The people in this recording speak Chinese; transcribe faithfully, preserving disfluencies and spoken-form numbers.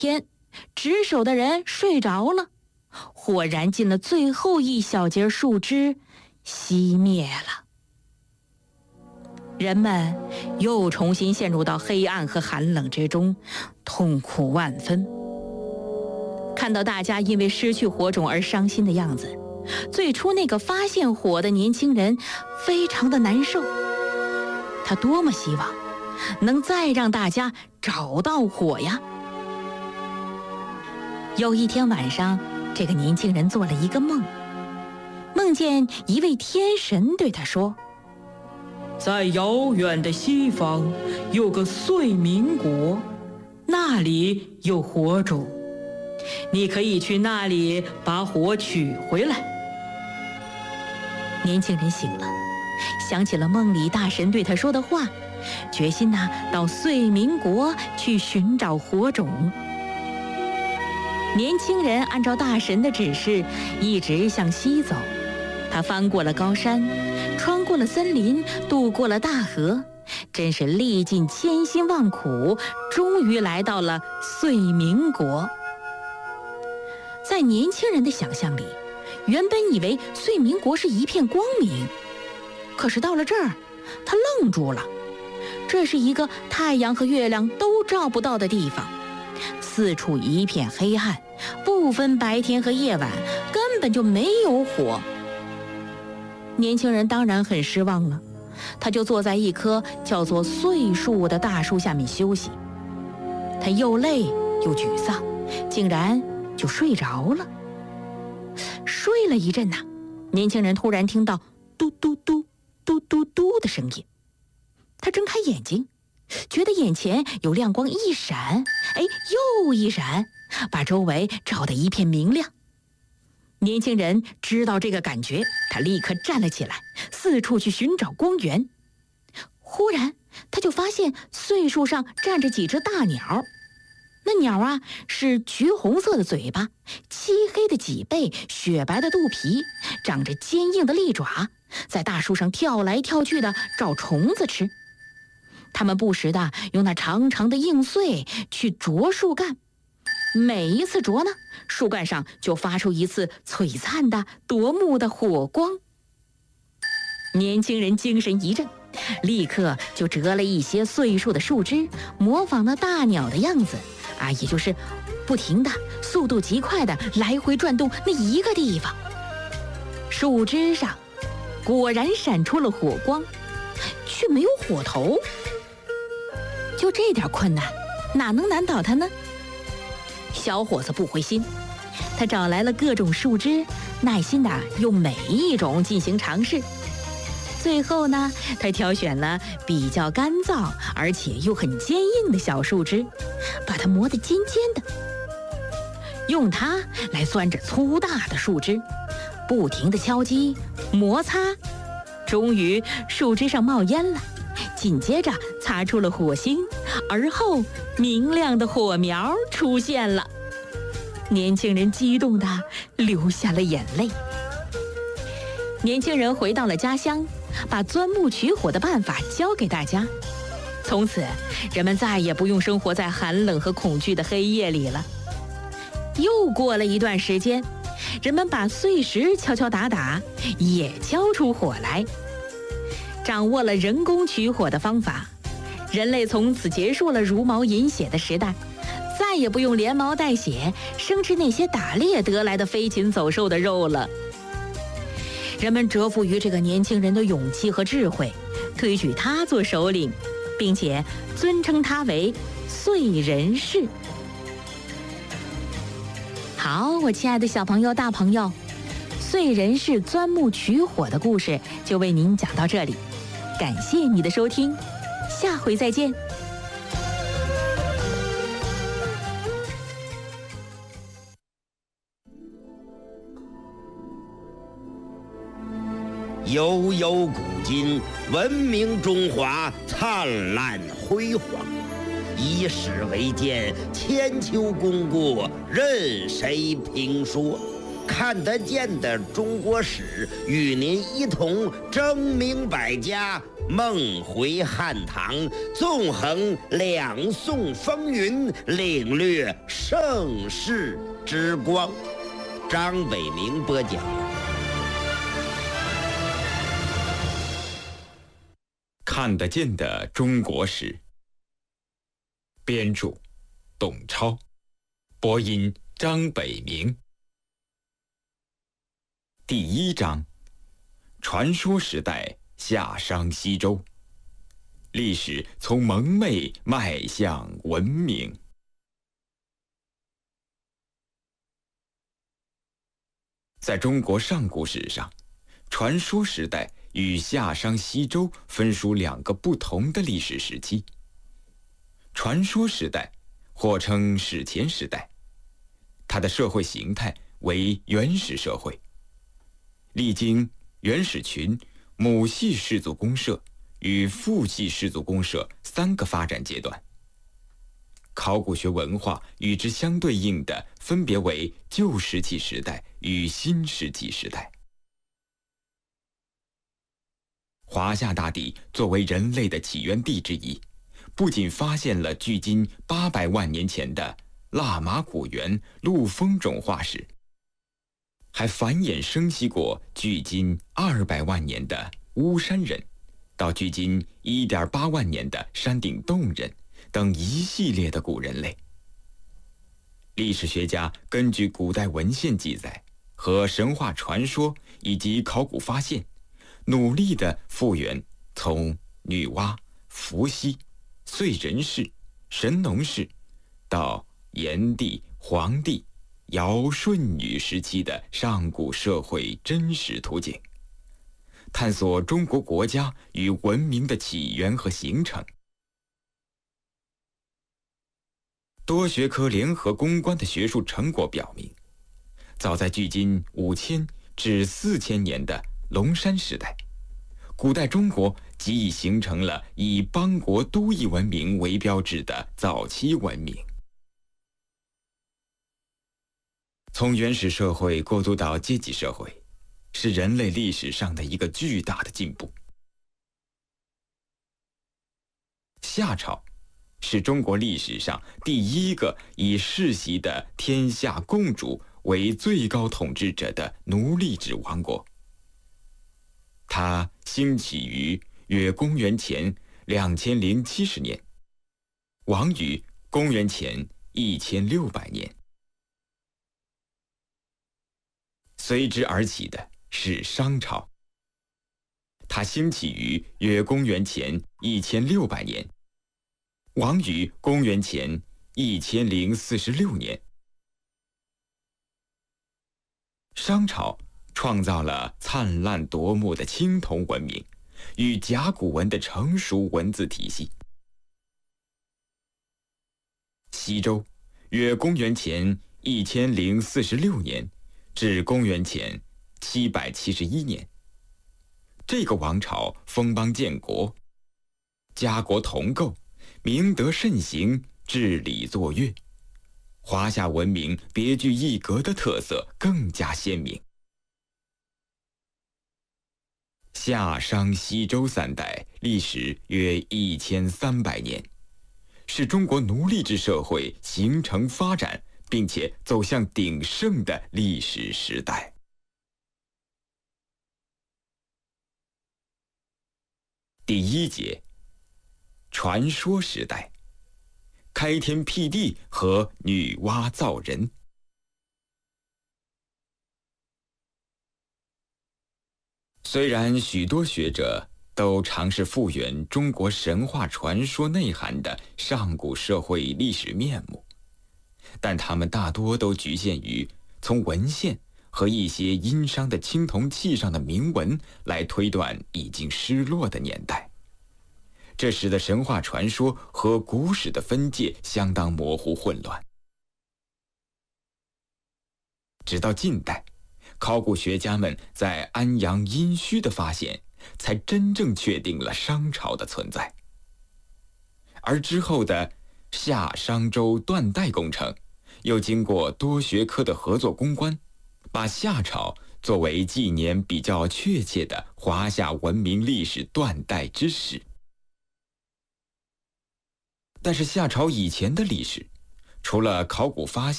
天，值守的人睡着了，火燃尽了最后一小截树枝，熄灭了。人们又重新陷入到黑暗和寒冷之中，痛苦万分。看到大家因为失去火种而伤心的样子，最初那个发现火的年轻人非常的难受。他多么希望能再让大家找到火呀！有一天晚上，这个年轻人做了一个梦，梦见一位天神对他说， 在遥远的西方有个岁民国，那里有火种，你可以去那里把火取回来。 年轻人醒了，想起了梦里大神对他说的话，决心呐到岁民国去寻找火种。年轻人按照大神的指示一直向西走，他翻过了高山，穿过了森林，渡过了大河，真是历尽千辛万苦，终于来到了岁民国。在年轻人的想象里，原本以为岁民国是一片光明，可是到了这儿，他愣住了。这是一个太阳和月亮都照不到的地方，四处一片黑暗，不分白天和夜晚，根本就没有火。年轻人当然很失望了，他就坐在一棵叫做岁树的大树下面休息。他又累又沮丧，竟然就睡着了。睡了一阵呐、啊，年轻人突然听到嘟嘟嘟嘟嘟嘟的声音。他睁开眼睛，觉得眼前有亮光一闪，哎，又一闪，把周围照得一片明亮。年轻人知道这个感觉，他立刻站了起来，四处去寻找光源。忽然，他就发现岁树上站着几只大鸟。那鸟啊，是橘红色的嘴巴，漆黑的脊背，雪白的肚皮，长着坚硬的利爪，在大树上跳来跳去的找虫子吃。它们不时的用那长长的硬穗去啄树干，每一次啄呢，树干上就发出一次璀璨的夺目的火光。年轻人精神一振，立刻就折了一些岁树的树枝，模仿了大鸟的样子啊，也就是不停的速度极快的来回转动那一个地方。树枝上果然闪出了火光，却没有火头。就这点困难，哪能难倒他呢？小伙子不灰心，他找来了各种树枝，耐心的用每一种进行尝试。最后呢，他挑选了比较干燥而且又很坚硬的小树枝，把它磨得尖尖的，用它来钻着粗大的树枝，不停地敲击摩擦，终于树枝上冒烟了，紧接着擦出了火星，而后明亮的火苗出现了。年轻人激动地流下了眼泪。年轻人回到了家乡，把钻木取火的办法教给大家。从此，人们再也不用生活在寒冷和恐惧的黑夜里了。又过了一段时间，人们把碎石敲敲打打，也敲出火来。掌握了人工取火的方法，人类从此结束了茹毛饮血的时代，再也不用连毛带血生吃那些打猎得来的飞禽走兽的肉了。人们折服于这个年轻人的勇气和智慧，推举他做首领，并且尊称他为岁人氏。好，我亲爱的小朋友大朋友，岁人氏钻木取火的故事就为您讲到这里，感谢你的收听，下回再见。 悠悠古今，文明中华灿烂辉煌。以史为鉴，千秋功过任谁评说？ 看得见的中国史，与您一同争明百家，梦回汉唐，纵横两宋风云，领略盛世之光。张北明播讲。 看得见的中国史，编著董超，播音张北明。第一章：传说时代夏商西周，历史从蒙昧迈向文明。在中国上古史上，传说时代与夏商西周分属两个不同的历史时期。传说时代或称史前时代，它的社会形态为原始社会，历经原始群、母系氏族公社与父系氏族公社三个发展阶段。考古学文化与之相对应的分别为旧石器时代与新石器时代。华夏大地作为人类的起源地之一，不仅发现了距今八百万年前的腊马古猿陆丰种化石，还繁衍生息过距今二百万年的巫山人，到距今一点八万年的山顶洞人等一系列的古人类。历史学家根据古代文献记载和神话传说以及考古发现，努力地复原从女娲、伏羲、燧人氏、神农氏到炎帝、黄帝、尧舜禹时期的上古社会真实图景，探索中国国家与文明的起源和形成。多学科联合攻关的学术成果表明，早在距今五千至四千年的龙山时代，古代中国即已形成了以邦国都邑文明为标志的早期文明。从原始社会过渡到阶级社会，是人类历史上的一个巨大的进步。夏朝是中国历史上第一个以世袭的天下共主为最高统治者的奴隶制王国。它兴起于约公元前两千零七十年，亡于公元前一千六百年。随之而起的是商朝，它兴起于约公元前一千六百年，亡于公元前一千零四十六年。商朝创造了灿烂夺目的青铜文明与甲骨文的成熟文字体系。西周约公元前一千零四十六年至公元前七百七十一年，这个王朝封邦建国，家国同构，明德慎行，治理作乐，华夏文明别具一格的特色更加鲜明。夏商西周三代历时约一千三百年，是中国奴隶制社会形成发展并且走向鼎盛的历史时代。第一节，传说时代，开天辟地和女娲造人。虽然许多学者都尝试复原中国神话传说内涵的上古社会历史面目，但他们大多都局限于从文献和一些殷商的青铜器上的铭文来推断已经失落的年代，这使得神话传说和古史的分界相当模糊混乱。直到近代，考古学家们在安阳殷墟的发现，才真正确定了商朝的存在。而之后的夏商周断代工程，又经过多学科的合作攻关， 把夏朝作为纪年比较确切的华夏文明历史断代之始。但是夏朝以前的历史，除了考古发现